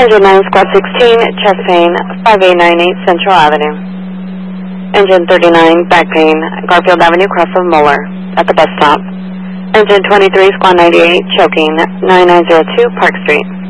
Engine 9, Squad 16, chest pain, 5898 Central Avenue. Engine 39, back pain, Garfield Avenue, cross of Muller, at the bus stop. Engine 23, Squad 98, choking, 9902 Park Street.